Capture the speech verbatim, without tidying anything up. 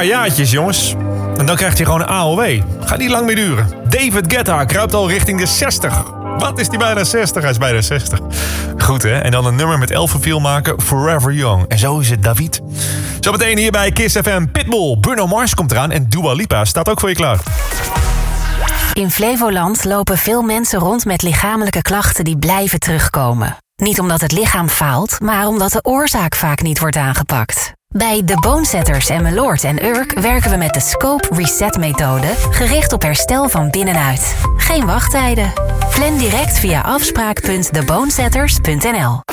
paar jaartjes, jongens. En dan krijgt hij gewoon een A O W. Gaat niet lang meer duren. David Guetta kruipt al richting de zestig. Wat is die bijna zestig? Hij is bijna zestig. Goed, hè? En dan een nummer met Elfenviel maken, Forever Young. En zo is het, David. Zometeen hier bij Kiss F M. Pitbull, Bruno Mars komt eraan en Dua Lipa staat ook voor je klaar. In Flevoland lopen veel mensen rond met lichamelijke klachten die blijven terugkomen. Niet omdat het lichaam faalt, maar omdat de oorzaak vaak niet wordt aangepakt. Bij de Bonesetters en Meloord en Urk werken we met de Scope Reset methode, gericht op herstel van binnenuit. Geen wachttijden. Plan direct via afspraak punt de bonesetters punt n l.